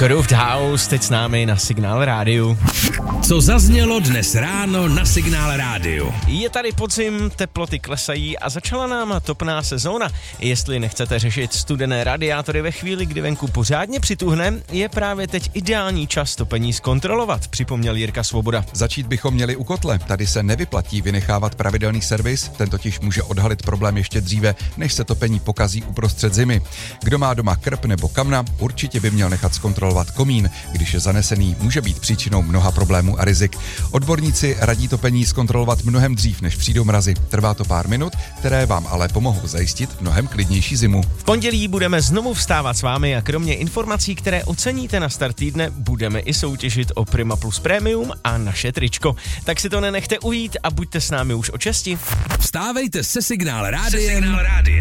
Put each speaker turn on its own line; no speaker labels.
Grooved House, teď s námi na Signál Rádiu.
Co zaznělo dnes ráno na Signál Rádiu?
Je tady podzim, teploty klesají a začala nám topná sezóna. Jestli nechcete řešit studené radiátory ve chvíli, kdy venku pořádně přituhne, je právě teď ideální čas topení zkontrolovat, připomněl Jirka Svoboda.
Začít bychom měli u kotle. Tady se nevyplatí vynechávat pravidelný servis, ten totiž může odhalit problém ještě dříve, než se topení pokazí uprostřed zimy. Kdo má doma krb nebo kamna, určitě by měl nechat zkontrolovat komín. Když je zanesený, může být příčinou mnoha problémů a rizik. Odborníci radí topení zkontrolovat mnohem dřív, než přijdou mrazy. Trvá to pár minut, které vám ale pomohou zajistit mnohem klidnější zimu.
V pondělí budeme znovu vstávat s vámi a kromě informací, které oceníte na start týdne, budeme i soutěžit o Prima Plus Premium a naše tričko. Tak si to nenechte ujít a buďte s námi už o česti.
Vstávejte se Signál Rádiem